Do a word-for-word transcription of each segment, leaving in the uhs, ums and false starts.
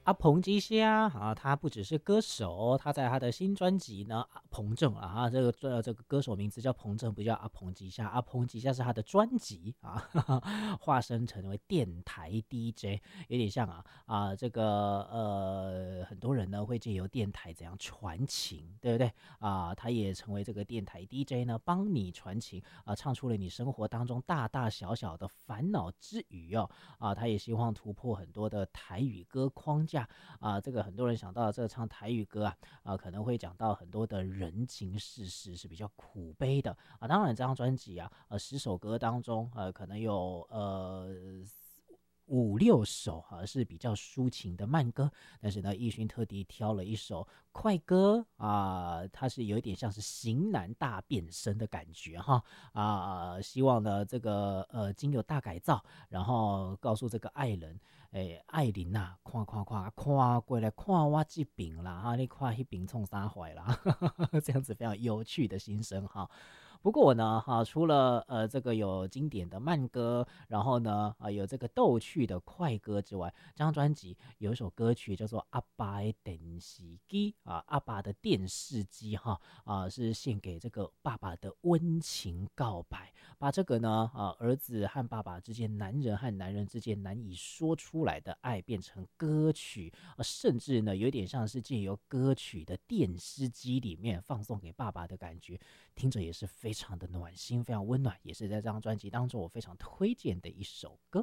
啊，彭吉虾啊，他不只是歌手，他在他的新专辑呢，啊彭正啊，哈这个这这个歌手名字叫彭正，不叫阿彭吉虾，阿彭吉虾是他的专辑啊，哈哈化身成为电台 D J，有点像啊啊，这个呃，很多人呢会借由电台怎样传情，对不对啊？他也成为这个电台 D J 呢，帮你传情啊，唱出了你生活当中大大小小的烦恼之余哦，啊，他也希望突破很多的台语歌框架。啊，这个很多人想到这个唱台语歌啊，啊，可能会讲到很多的人情世事是比较苦悲的啊。当然，这张专辑啊，呃，十首歌当中，呃，可能有呃五六首啊是比较抒情的慢歌，但是呢，奕迅特地挑了一首快歌啊，它是有一点像是型男大变身的感觉哈啊，希望呢这个呃经由大改造，然后告诉这个爱人。诶，爱琳呐，看看看看过来看我这边啦，哈，你看那边冲啥坏啦？这样子非常有趣的心声哈。不过呢，哈，除了呃这个有经典的慢歌，然后呢，啊、呃、有这个逗趣的快歌之外，这张专辑有一首歌曲叫做《阿爸的电视机》啊，阿爸的电视机哈啊，是献给这个爸爸的温情告白，把这个呢啊儿子和爸爸之间，男人和男人之间难以说出来的爱变成歌曲，啊，甚至呢有点像是借由歌曲的电视机里面放送给爸爸的感觉。听着也是非常的暖心，非常温暖，也是在这张专辑当中我非常推荐的一首歌。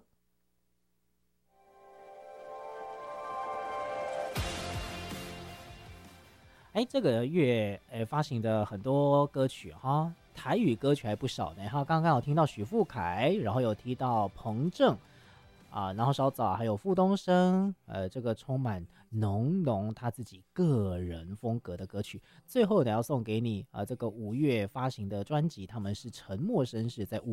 哎，这个月诶发行的很多歌曲哈，台语歌曲还不少呢。哈，刚刚有听到许富凯，然后有提到彭正啊，然后稍早还有傅东升，呃，这个充满浓浓他自己个人风格的歌曲。最后呢，要送给你啊，这个五月发行的专辑，他们是沉默绅士在五